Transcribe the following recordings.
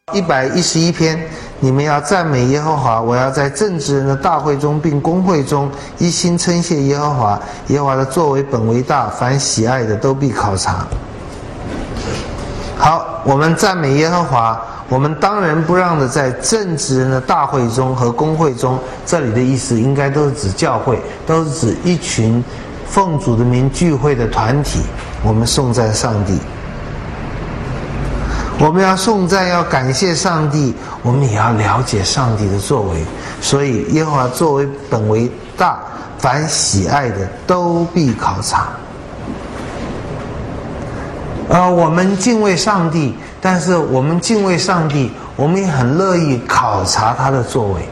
111篇，你们要赞美耶和华，我要在正直人的大会中并公会中一心称谢耶和华。耶和华的作为本为大，凡喜爱的都必考察。好，我们赞美耶和华，我们当仁不让的在正直人的大会中和公会中，这里的意思应该都是指教会，都是指一群奉主的名聚会的团体，我们颂赞上帝。我们要颂赞，要感谢上帝，我们也要了解上帝的作为。所以耶和华作为本为大，凡喜爱的都必考察。我们敬畏上帝，但是我们敬畏上帝，我们也很乐意考察他的作为，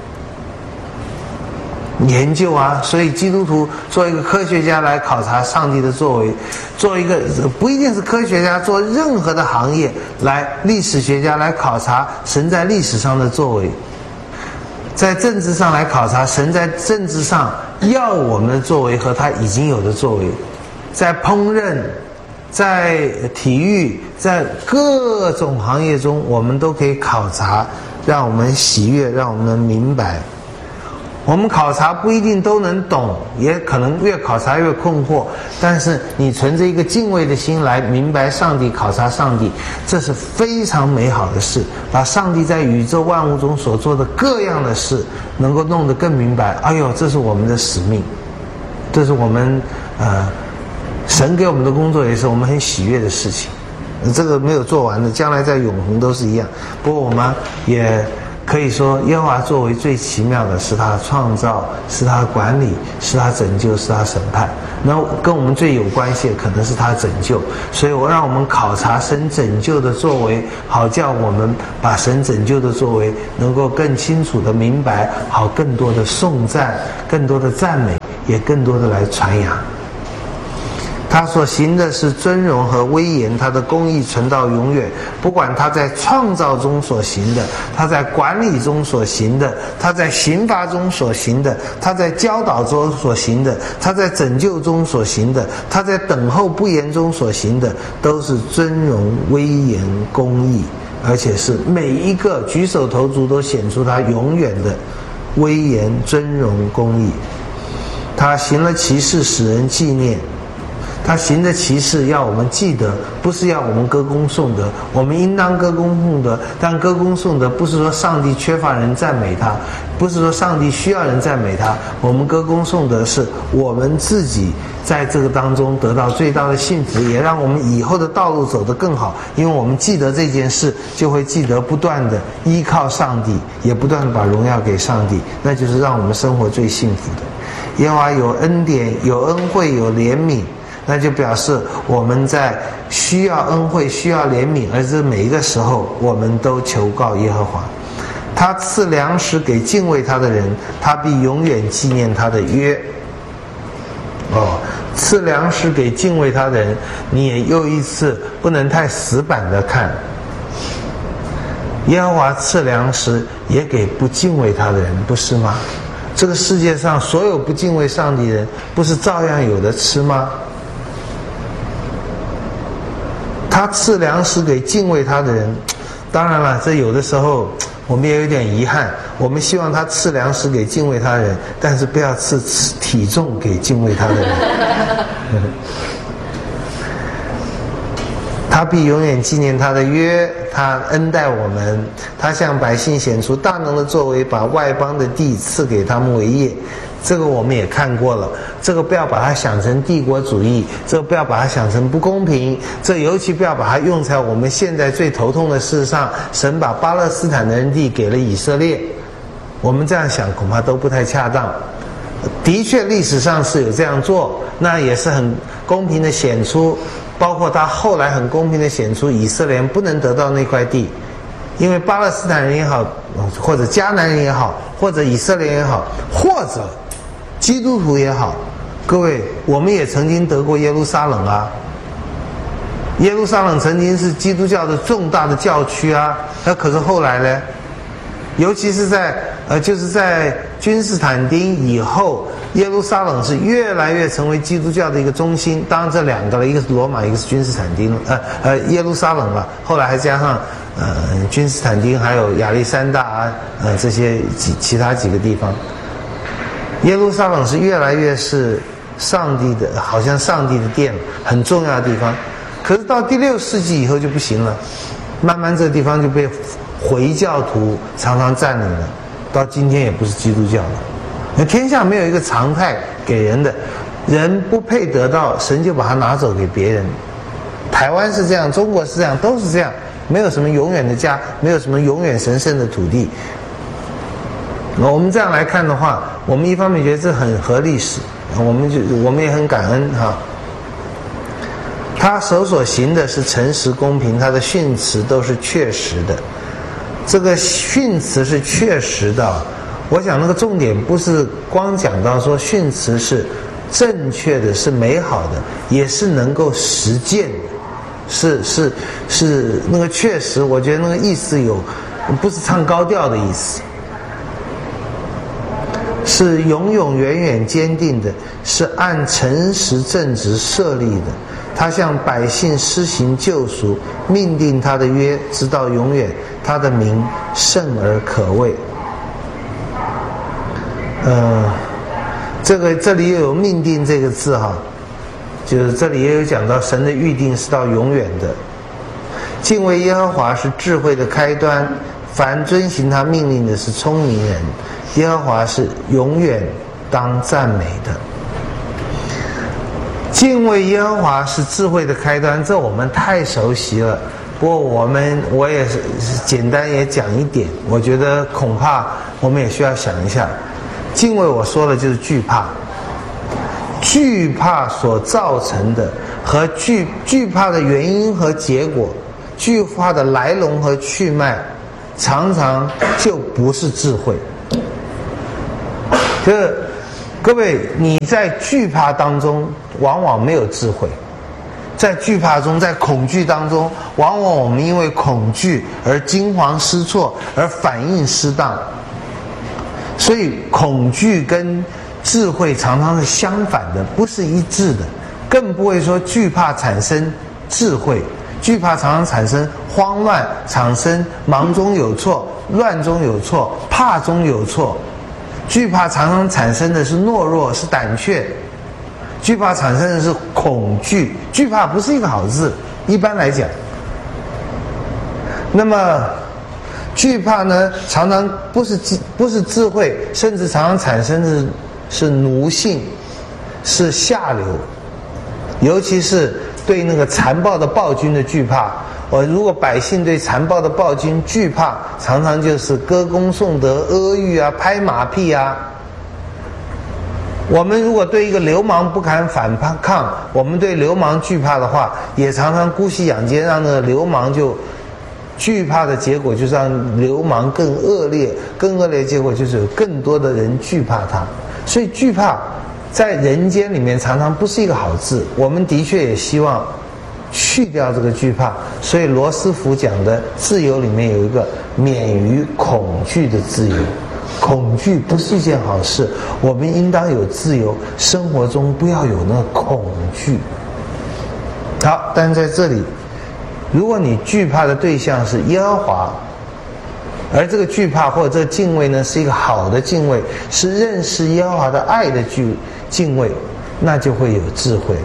研究啊。所以基督徒做一个科学家来考察上帝的作为，做一个不一定是科学家，做任何的行业来，历史学家来考察神在历史上的作为，在政治上来考察神在政治上要我们的作为和他已经有的作为，在烹饪，在体育，在各种行业中，我们都可以考察，让我们喜悦，让我们明白。我们考察不一定都能懂，也可能越考察越困惑，但是你存着一个敬畏的心来明白上帝，考察上帝，这是非常美好的事。把上帝在宇宙万物中所做的各样的事能够弄得更明白，哎呦，这是我们的使命，这是我们神给我们的工作，也是我们很喜悦的事情。这个没有做完的，将来在永恒都是一样。不过我们也可以说，耶和华作为最奇妙的是他的创造，是他的管理，是他拯救，是他审判。那跟我们最有关系的可能是他拯救，所以让我们考察神拯救的作为，好叫我们把神拯救的作为能够更清楚的明白，好更多的颂赞，更多的赞美，也更多的来传扬。他所行的是尊荣和威严，他的公义存到永远。不管他在创造中所行的，他在管理中所行的，他在刑罚中所行的，他在教导中所行的，他在拯救中所行的，他在等候不言中所行的，都是尊荣、威严、公义，而且是每一个举手投足都显出他永远的威严、尊荣、公义。他行了奇事，使人纪念。他行的奇事要我们记得，不是要我们歌功颂德，我们应当歌功颂德，但歌功颂德不是说上帝缺乏人赞美他，不是说上帝需要人赞美他，我们歌功颂德是我们自己在这个当中得到最大的幸福，也让我们以后的道路走得更好。因为我们记得这件事，就会记得不断的依靠上帝，也不断的把荣耀给上帝，那就是让我们生活最幸福的。耶和华有恩典，有恩惠，有怜悯，那就表示我们在需要恩惠、需要怜悯，而是每一个时候我们都求告耶和华。他赐粮食给敬畏他的人，他必永远纪念他的约。赐粮食给敬畏他的人，你也又一次不能太死板的看。耶和华赐粮食也给不敬畏他的人，不是吗？这个世界上所有不敬畏上帝的人，不是照样有的吃吗？他赐粮食给敬畏他的人，当然了，这有的时候我们也有点遗憾，我们希望他赐粮食给敬畏他的人，但是不要赐体重给敬畏他的人。他必永远纪念他的约，他恩待我们，他向百姓显出大能的作为，把外邦的地赐给他们为业。这个我们也看过了，这个不要把它想成帝国主义，这个不要把它想成不公平，这尤其不要把它用在我们现在最头痛的事上，神把巴勒斯坦的人地给了以色列，我们这样想恐怕都不太恰当。的确历史上是有这样做，那也是很公平的显出，包括他后来很公平的显出以色列人不能得到那块地，因为巴勒斯坦人也好，或者迦南人也好，或者以色列人也好，或者基督徒也好，各位，我们也曾经得过耶路撒冷啊。耶路撒冷曾经是基督教的重大的教区啊，那可是后来呢，尤其是就是在君士坦丁以后，耶路撒冷是越来越成为基督教的一个中心。当然这两个了，一个是罗马，一个是君士坦丁，耶路撒冷了。后来还加上君士坦丁还有亚历山大啊，这些其他几个地方。耶路撒冷是越来越是上帝的，好像上帝的殿，很重要的地方。可是到第6世纪以后就不行了，慢慢这个地方就被回教徒常常占领了，到今天也不是基督教了。那天下没有一个常态给人的，人不配得到，神就把它拿走给别人。台湾是这样，中国是这样，都是这样，没有什么永远的家，没有什么永远神圣的土地。我们这样来看的话，我们一方面觉得这很合历史，我们也很感恩哈。他手所行的是诚实公平，他的训词都是确实的。这个训词是确实的，我想那个重点不是光讲到说训词是正确的，是美好的，也是能够实践的，是那个确实，我觉得那个意思有，不是唱高调的意思。是永永远远坚定的，是按诚实正直设立的。他向百姓施行救赎，命定他的约直到永远，他的名圣而可畏。这里又有命定这个字哈，就是这里也有讲到神的预定是到永远的。敬畏耶和华是智慧的开端，凡遵行他命令的是聪明人。耶和华是永远当赞美的。敬畏耶和华是智慧的开端，这我们太熟悉了。不过我也是简单也讲一点，我觉得恐怕我们也需要想一下。敬畏我说的就是惧怕，惧怕所造成的和惧怕的原因和结果，惧怕的来龙和去脉，常常就不是智慧。就是各位，你在惧怕当中往往没有智慧，在惧怕中，在恐惧当中，往往我们因为恐惧而惊慌失措，而反应失当。所以恐惧跟智慧常常是相反的，不是一致的，更不会说惧怕产生智慧。惧怕常常产生慌乱，产生忙中有错，乱中有错，怕中有错。惧怕常常产生的是懦弱，是胆怯。惧怕产生的是恐惧，惧怕不是一个好字，一般来讲。那么惧怕呢，常常不是智慧，甚至常常产生的是奴性，是下流。尤其是对那个残暴的暴君的惧怕。如果百姓对残暴的暴君惧怕，常常就是歌功颂德、阿谀啊、拍马屁啊。我们如果对一个流氓不敢反抗，我们对流氓惧怕的话，也常常姑息养奸，让那个流氓就惧怕的结果，就是让流氓更恶劣，更恶劣的结果就是有更多的人惧怕他。所以惧怕在人间里面常常不是一个好字，我们的确也希望去掉这个惧怕。所以罗斯福讲的自由里面有一个免于恐惧的自由。恐惧不是一件好事，我们应当有自由，生活中不要有那个恐惧。好，但是在这里，如果你惧怕的对象是耶和华，而这个惧怕或者这个敬畏呢，是一个好的敬畏，是认识耶和华的爱的敬畏，那就会有智慧。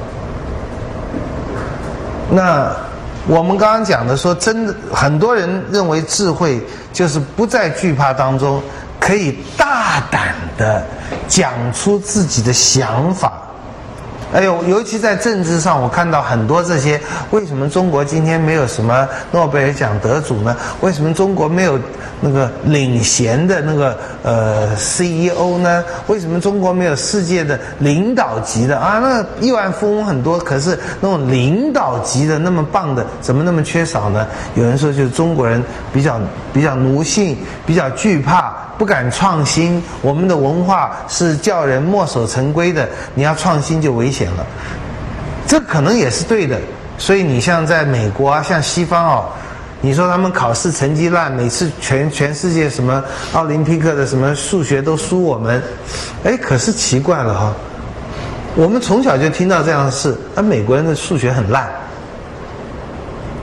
那我们刚刚讲的说，真的很多人认为智慧就是不在惧怕当中，可以大胆的讲出自己的想法。哎呦，尤其在政治上，我看到很多这些，为什么中国今天没有什么诺贝尔奖得主呢？为什么中国没有那个领衔的那个CEO 呢？为什么中国没有世界的领导级的啊？那亿万富翁很多，可是那种领导级的那么棒的，怎么那么缺少呢？有人说，就是中国人比较奴性，比较惧怕，不敢创新。我们的文化是叫人墨守成规的，你要创新就危险了。这可能也是对的。所以你像在美国啊，像西方你说他们考试成绩烂，每次全世界什么奥林匹克的什么数学都输我们，可是奇怪了我们从小就听到这样的事，美国人的数学很烂，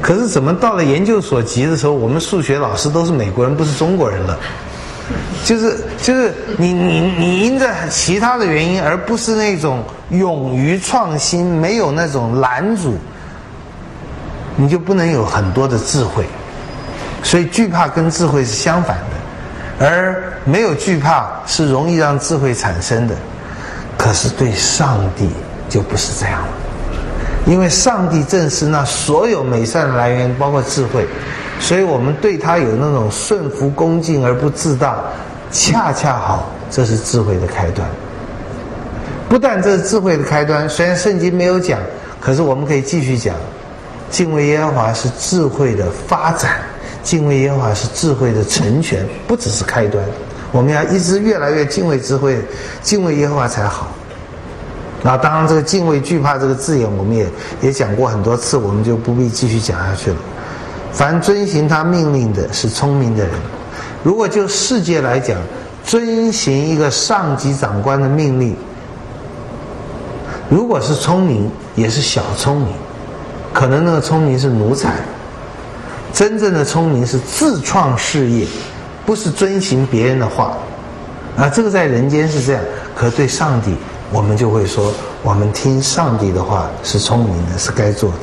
可是怎么到了研究所级的时候，我们数学老师都是美国人，不是中国人了？就是你因着其他的原因，而不是那种勇于创新，没有那种拦阻，你就不能有很多的智慧。所以惧怕跟智慧是相反的，而没有惧怕是容易让智慧产生的。可是对上帝就不是这样了，因为上帝正是那所有美善的来源，包括智慧，所以我们对他有那种顺服恭敬而不自大，恰恰好这是智慧的开端。不但这是智慧的开端，虽然圣经没有讲，可是我们可以继续讲，敬畏耶和华是智慧的发展，敬畏耶和华是智慧的成全，不只是开端，我们要一直越来越敬畏智慧，敬畏耶和华才好。那当然这个敬畏惧怕这个字眼我们也讲过很多次，我们就不必继续讲下去了。凡遵行他命令的是聪明的人。如果就世界来讲，遵行一个上级长官的命令，如果是聪明也是小聪明，可能那个聪明是奴才。真正的聪明是自创事业，不是遵行别人的话啊，这个在人间是这样，可对上帝我们就会说，我们听上帝的话是聪明的，是该做的。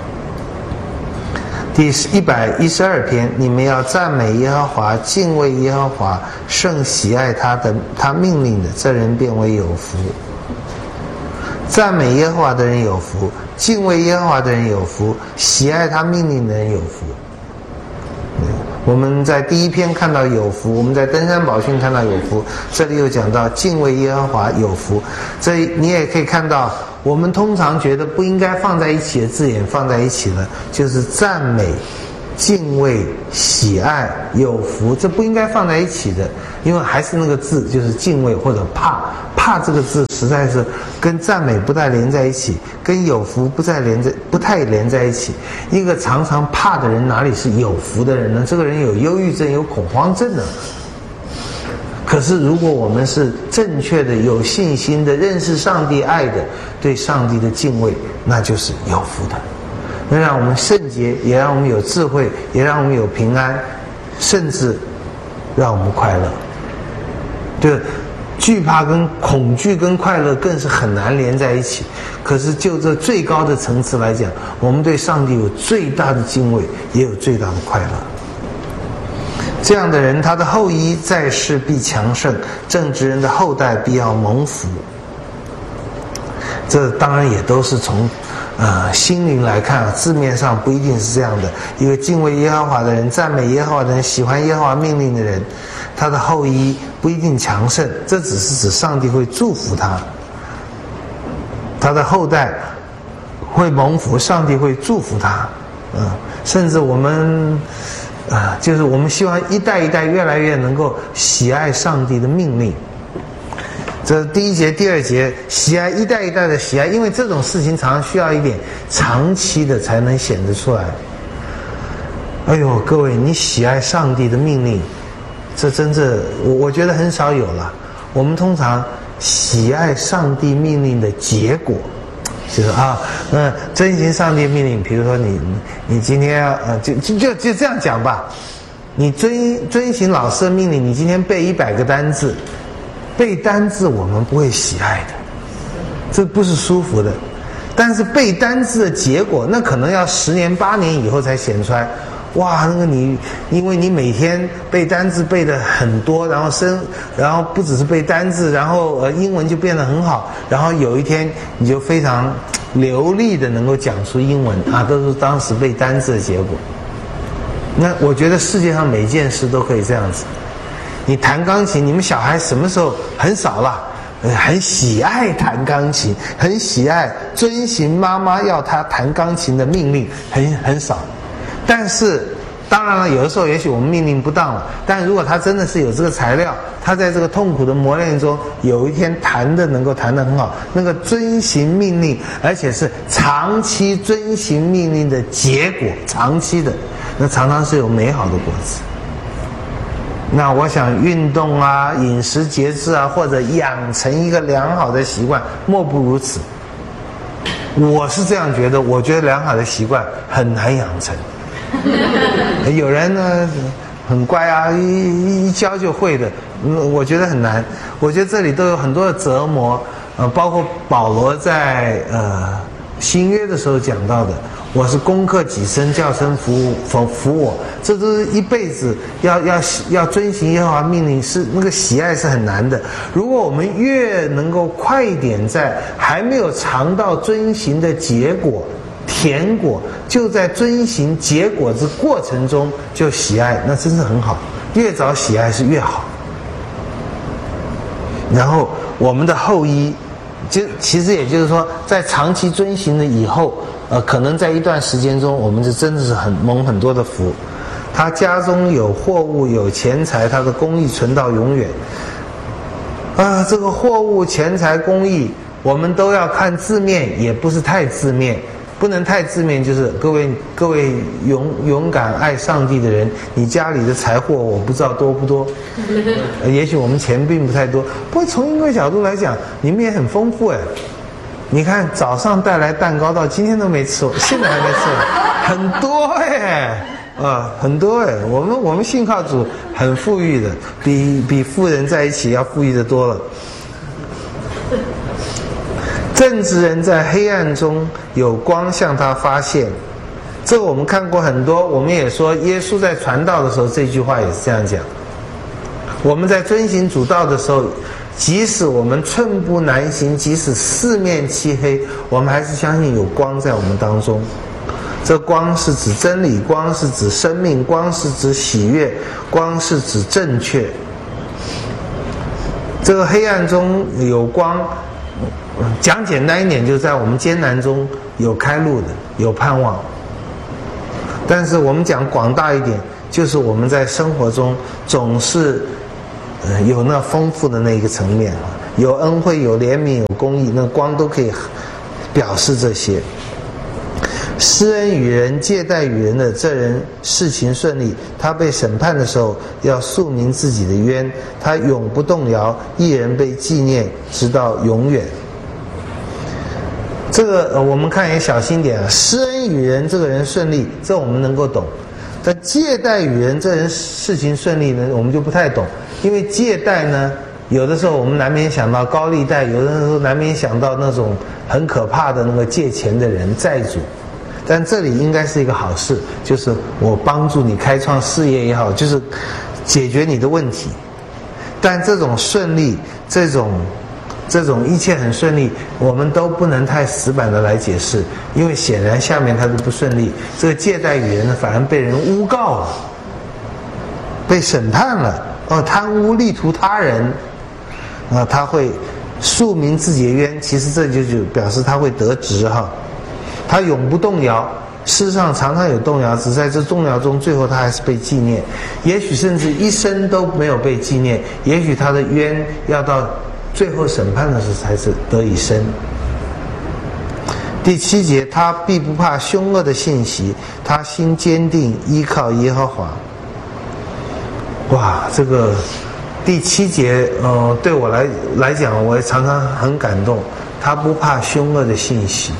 第112篇，你们要赞美耶和华，敬畏耶和华，甚喜爱他命令的，这人便为有福。赞美耶和华的人有福，敬畏耶和华的人有福，喜爱他命令的人有福。我们在第一篇看到有福，我们在登山宝训看到有福，这里又讲到敬畏耶和华有福。这你也可以看到，我们通常觉得不应该放在一起的字眼放在一起了，就是赞美、敬畏、喜爱、有福，这不应该放在一起的，因为还是那个字，就是敬畏或者怕。怕这个字实在是跟赞美不太连在一起，跟有福不太连在一起。一个常常怕的人哪里是有福的人呢？这个人有忧郁症，有恐慌症呢。可是如果我们是正确的、有信心的、认识上帝爱的、对上帝的敬畏，那就是有福的，能让我们圣洁，也让我们有智慧，也让我们有平安，甚至让我们快乐。对，惧怕跟恐惧跟快乐更是很难连在一起。可是就这最高的层次来讲，我们对上帝有最大的敬畏，也有最大的快乐。这样的人，他的后裔在世必强盛，正直人的后代必要蒙福。这当然也都是从心灵来看，字面上不一定是这样的。一个敬畏耶和华的人，赞美耶和华的人，喜欢耶和华命令的人，他的后裔不一定强盛，这只是指上帝会祝福他，他的后代会蒙福，上帝会祝福他。甚至我们就是我们希望一代一代越来越能够喜爱上帝的命令。这第一节第二节，喜爱，一代一代的喜爱，因为这种事情常常需要一点长期的才能显得出来。哎呦，各位，你喜爱上帝的命令，这真正我觉得很少有了。我们通常喜爱上帝命令的结果，就是遵行上帝命令。比如说你今天就这样讲吧，你遵行老师的命令，你今天背100个单字。背单字我们不会喜爱的，这不是舒服的。但是背单字的结果，那可能要10年8年以后才显出来。哇，那个因为你每天背单字背的很多，然后不只是背单字，然后英文就变得很好，然后有一天你就非常流利的能够讲出英文都是当时背单字的结果。那我觉得世界上每件事都可以这样子。你弹钢琴，你们小孩什么时候很少了？很喜爱弹钢琴，很喜爱遵行妈妈要他弹钢琴的命令，很少。但是当然了，有的时候也许我们命令不当了，但如果他真的是有这个材料，他在这个痛苦的磨练中有一天能够弹得很好，那个遵行命令，而且是长期遵行命令的结果，长期的，那常常是有美好的果子。那我想运动饮食节制或者养成一个良好的习惯，莫不如此。我是这样觉得，我觉得良好的习惯很难养成。 有人呢很乖啊，一教就会的，我觉得很难。我觉得这里都有很多的折磨，包括保罗在新约的时候讲到的，我是攻克己身，叫声服我，这都是一辈子要遵行耶和华命令，是那个喜爱是很难的。如果我们越能够快一点，在还没有尝到遵行的结果甜果，就在遵行结果之过程中就喜爱，那真是很好，越早喜爱是越好。然后我们的后衣，就其实也就是说，在长期遵行了以后，可能在一段时间中，我们就真的是蒙很多的福。他家中有货物有钱财，他的公义存到永远。这个货物钱财公义，我们都要看字面，也不是太字面。不能太字面，就是各位勇敢爱上帝的人，你家里的财货我不知道多不多，也许我们钱并不太多，不过从一个角度来讲，你们也很丰富哎。你看早上带来蛋糕到今天都没吃，现在还没吃，很多哎，很多哎。我们信靠主很富裕的，比富人在一起要富裕的多了。正直人在黑暗中有光向他发现，这个我们看过很多，我们也说耶稣在传道的时候这句话也是这样讲。我们在遵行主道的时候，即使我们寸步难行，即使四面漆黑，我们还是相信有光在我们当中。这光是指真理，光是指生命，光是指喜悦，光是指正确。这个黑暗中有光，讲简单一点，就是在我们艰难中有开路的，有盼望。但是我们讲广大一点，就是我们在生活中总是有那丰富的那一个层面，有恩惠，有怜悯，有公义，那光都可以表示这些。施恩与人，借贷与人的这人事情顺利，他被审判的时候要诉明自己的冤，他永不动摇，一人被纪念直到永远。这个我们看也小心点啊，施恩与人，这个人顺利，这我们能够懂。但借贷与人，这人事情顺利呢，我们就不太懂。因为借贷呢，有的时候我们难免想到高利贷，有的时候难免想到那种很可怕的那个借钱的人，债主。但这里应该是一个好事，就是我帮助你开创事业也好，就是解决你的问题。但这种顺利，这种一切很顺利，我们都不能太死板的来解释，因为显然下面它是不顺利。这个借贷与人呢，反而被人诬告了，被审判了。贪污力图他人，他会诉明自己的冤。其实这就表示他会得职哈。他永不动摇，世上常常有动摇，只在这动摇中，最后他还是被纪念。也许甚至一生都没有被纪念，也许他的冤要到最后审判的时候才是得以伸。第7节，他必不怕凶恶的信息，他心坚定，依靠耶和华。哇，这个第7节，对我来讲，我也常常很感动。他不怕凶恶的信息。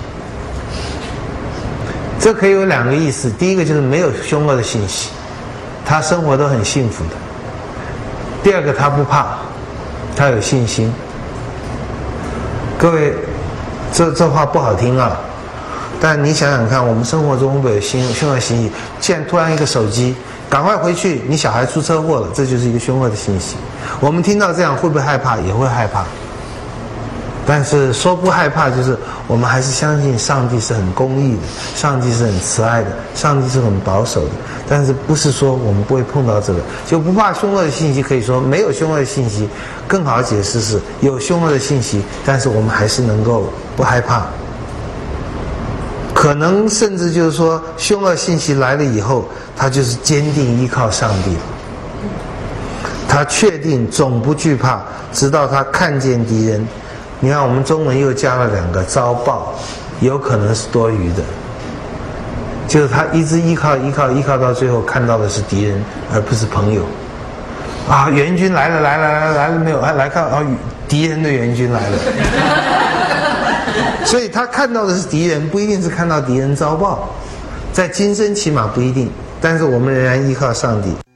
这可以有2个意思，第一个就是没有凶恶的信息，他生活都很幸福的。第二个，他不怕，他有信心。各位，这话不好听啊，但你想想看，我们生活中会不会有凶恶信息？现在突然一个手机，赶快回去，你小孩出车祸了，这就是一个凶恶的信息。我们听到这样会不会害怕？也会害怕。但是说不害怕，就是我们还是相信上帝是很公义的，上帝是很慈爱的，上帝是很保守的。但是不是说我们不会碰到这个，就不怕凶恶的信息。可以说没有凶恶的信息，更好的解释是有凶恶的信息，但是我们还是能够不害怕。可能甚至就是说，凶恶信息来了以后，他就是坚定依靠上帝，他确定总不惧怕，直到他看见敌人。你看，我们中文又加了2个遭报，有可能是多余的，就是他一直依靠到最后看到的是敌人，而不是朋友。援军来了没有？来看敌人的援军来了。所以他看到的是敌人，不一定是看到敌人遭报。 在今生起码不一定，但是我们仍然依靠上帝。